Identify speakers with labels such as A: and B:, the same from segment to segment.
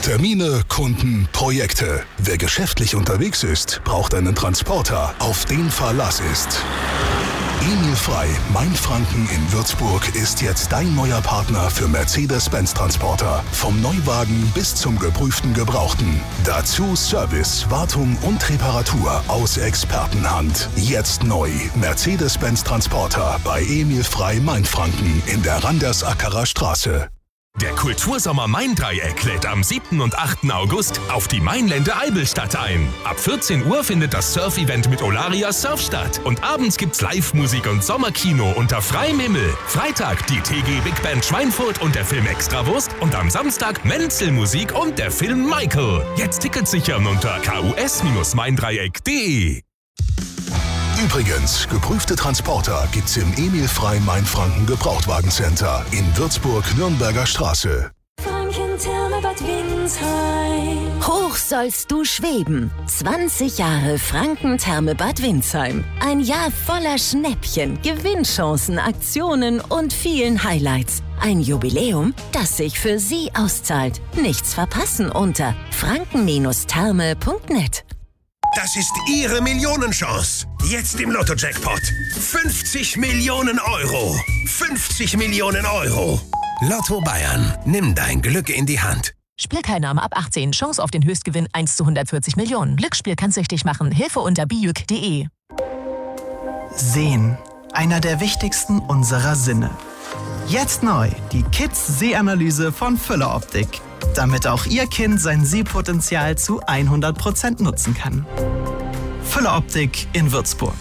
A: Termine, Kunden, Projekte. Wer geschäftlich unterwegs ist, braucht einen Transporter, auf den Verlass ist. Emil Frey, Mainfranken in Würzburg, ist jetzt dein neuer Partner für Mercedes-Benz Transporter. Vom Neuwagen bis zum geprüften Gebrauchten. Dazu Service, Wartung und Reparatur aus Expertenhand. Jetzt neu. Mercedes-Benz Transporter bei Emil Frey, Mainfranken in der Randersackerer Straße.
B: Der Kultursommer Main-Dreieck lädt am 7. und 8. August auf die Mainlände Eibelstadt ein. Ab 14 Uhr findet das Surf-Event mit Olaria Surf statt. Und abends gibt's Live-Musik und Sommerkino unter freiem Himmel. Freitag die TG Big Band Schweinfurt und der Film Extrawurst. Und am Samstag Menzel-Musik und der Film Michael. Jetzt Tickets sichern unter kus-maindreieck.de.
A: Übrigens, geprüfte Transporter gibt's im Emil Frey Mainfranken Gebrauchtwagencenter in Würzburg-Nürnberger Straße.
C: Hoch sollst du schweben. 20 Jahre Franken-Therme Bad Windsheim. Ein Jahr voller Schnäppchen, Gewinnchancen, Aktionen und vielen Highlights. Ein Jubiläum, das sich für Sie auszahlt. Nichts verpassen unter franken-therme.net.
D: Das ist Ihre Millionenchance. Jetzt im Lotto-Jackpot. 50 Millionen Euro. 50 Millionen Euro. Lotto Bayern. Nimm dein Glück in die Hand.
E: Spielteilnahme ab 18. Chance auf den Höchstgewinn 1 zu 140 Millionen. Glücksspiel kann süchtig machen. Hilfe unter bijuk.de.
F: Sehen. Einer der wichtigsten unserer Sinne. Jetzt neu. Die Kids-Sehanalyse von Füller Optik. Damit auch Ihr Kind sein Sehpotenzial zu 100% nutzen kann. Füller Optik in Würzburg.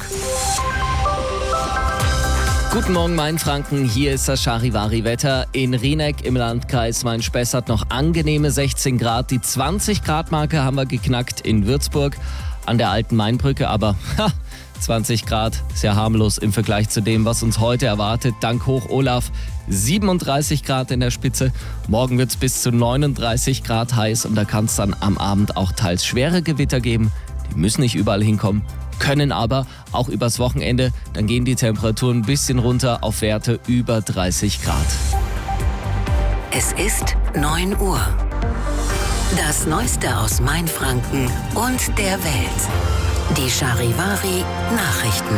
G: Guten Morgen Mainfranken, hier ist das Charivari-Wetter. In Rieneck im Landkreis Main-Spessart noch angenehme 16 Grad. Die 20-Grad-Marke haben wir geknackt in Würzburg an der alten Mainbrücke, aber 20 Grad, sehr harmlos im Vergleich zu dem, was uns heute erwartet. Dank Hoch Olaf 37 Grad in der Spitze. Morgen wird es bis zu 39 Grad heiß und da kann es dann am Abend auch teils schwere Gewitter geben. Die müssen nicht überall hinkommen, können aber auch übers Wochenende. Dann gehen die Temperaturen ein bisschen runter auf Werte über 30 Grad.
C: Es ist 9 Uhr. Das Neueste aus Mainfranken und der Welt. Die Charivari Nachrichten.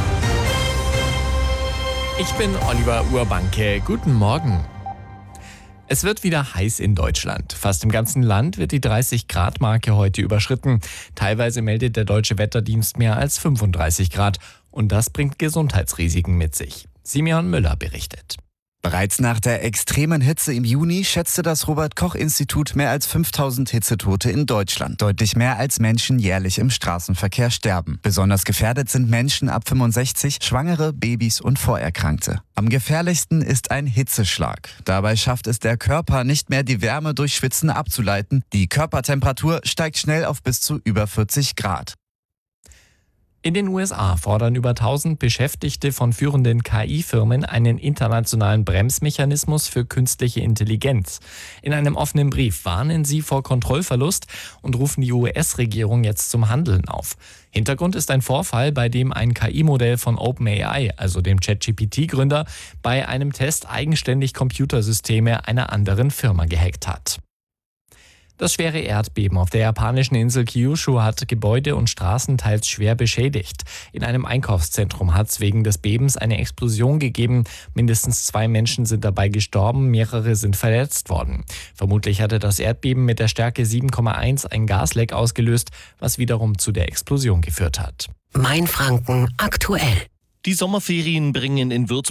H: Ich bin Oliver Urbanke. Guten Morgen. Es wird wieder heiß in Deutschland. Fast im ganzen Land wird die 30-Grad-Marke heute überschritten. Teilweise meldet der Deutsche Wetterdienst mehr als 35 Grad. Und das bringt Gesundheitsrisiken mit sich. Simeon Müller berichtet.
I: Bereits nach der extremen Hitze im Juni schätzte das Robert-Koch-Institut mehr als 5000 Hitzetote in Deutschland. Deutlich mehr als Menschen jährlich im Straßenverkehr sterben. Besonders gefährdet sind Menschen ab 65, Schwangere, Babys und Vorerkrankte. Am gefährlichsten ist ein Hitzeschlag. Dabei schafft es der Körper nicht mehr, die Wärme durch Schwitzen abzuleiten. Die Körpertemperatur steigt schnell auf bis zu über 40 Grad.
H: In den USA fordern über 1000 Beschäftigte von führenden KI-Firmen einen internationalen Bremsmechanismus für künstliche Intelligenz. In einem offenen Brief warnen sie vor Kontrollverlust und rufen die US-Regierung jetzt zum Handeln auf. Hintergrund ist ein Vorfall, bei dem ein KI-Modell von OpenAI, also dem ChatGPT-Gründer, bei einem Test eigenständig Computersysteme einer anderen Firma gehackt hat. Das schwere Erdbeben auf der japanischen Insel Kyushu hat Gebäude und Straßen teils schwer beschädigt. In einem Einkaufszentrum hat es wegen des Bebens eine Explosion gegeben. Mindestens 2 Menschen sind dabei gestorben, mehrere sind verletzt worden. Vermutlich hatte das Erdbeben mit der Stärke 7,1 ein Gasleck ausgelöst, was wiederum zu der Explosion geführt hat.
C: Mainfranken aktuell.
J: Die Sommerferien bringen in Würzburg